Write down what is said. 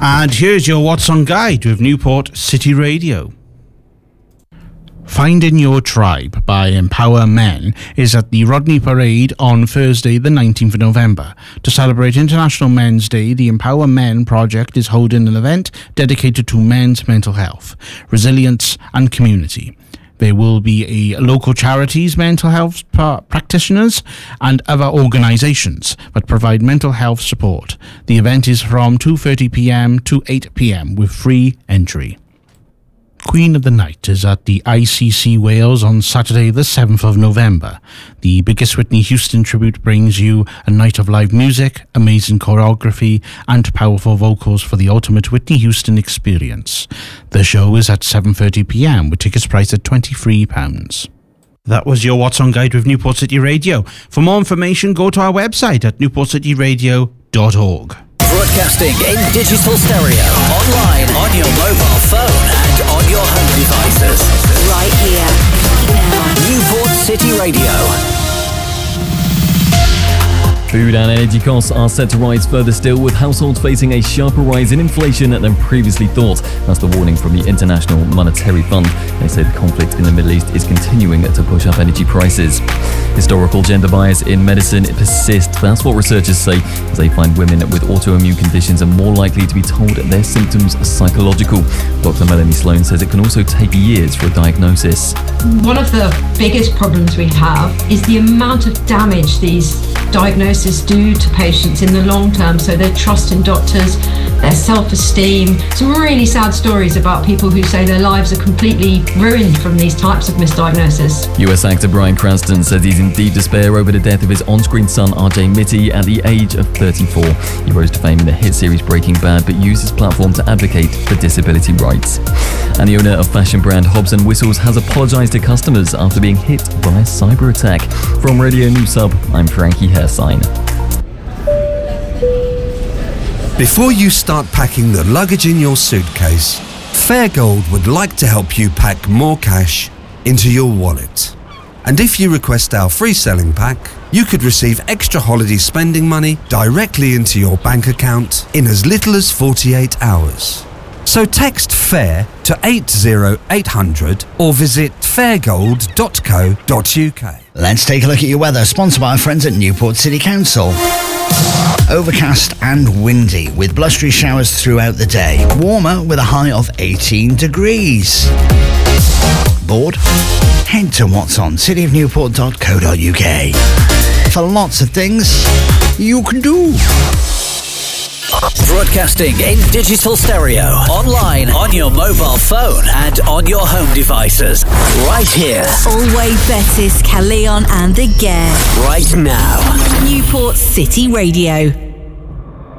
And here's your What's On Guide with Newport City Radio. Finding Your Tribe by Empower Men is at the Rodney Parade on Thursday the 19th of November. To celebrate International Men's Day, the Empower Men project is holding an event dedicated to men's mental health, resilience and community. There will be local charities, mental health practitioners and other organisations that provide mental health support. The event is from 2:30 p.m. to 8 p.m. with free entry. Queen of the Night is at the ICC Wales on Saturday the 7th of November. The biggest Whitney Houston tribute brings you a night of live music, amazing choreography and powerful vocals for the ultimate Whitney Houston experience. The show is at 7:30 p.m. with tickets priced at £23. That was your What's On Guide with Newport City Radio. For more information, go to our website at newportcityradio.org. Broadcasting in digital stereo, online, on your mobile phone and on your home devices. Right here, now. Newport City Radio. Food and energy costs are set to rise further still, with households facing a sharper rise in inflation than previously thought. That's the warning from the International Monetary Fund. They say the conflict in the Middle East is continuing to push up energy prices. Historical gender bias in medicine persists. That's what researchers say, as they find women with autoimmune conditions are more likely to be told their symptoms are psychological. Dr. Melanie Sloan says it can also take years for a diagnosis. One of the biggest problems we have is the amount of damage these diagnoses do to patients in the long term, so their trust in doctors, their self-esteem. Some really sad stories about people who say their lives are completely ruined from these types of misdiagnosis. US actor Bryan Cranston says he's in deep despair over the death of his on-screen son RJ Mitty at the age of 34. He rose to fame in the hit series Breaking Bad, but used his platform to advocate for disability rights. And the owner of fashion brand Hobbs & Whistles has apologised to customers after being hit by a cyber attack. From Radio News Sub, I'm Frankie Hersign. Before you start packing the luggage in your suitcase, Fairgold would like to help you pack more cash into your wallet. And if you request our free selling pack, you could receive extra holiday spending money directly into your bank account in as little as 48 hours. So text FAIR to 80800 or visit fairgold.co.uk. Let's take a look at your weather, sponsored by our friends at Newport City Council. Overcast and windy with blustery showers throughout the day. Warmer with a high of 18 degrees. Bored? Head to what's on cityofnewport.co.uk for lots of things you can do. Broadcasting in digital stereo, online, on your mobile phone and on your home devices. Right here. Always Bettis, Caleon and the Gare. Right now. Newport City Radio.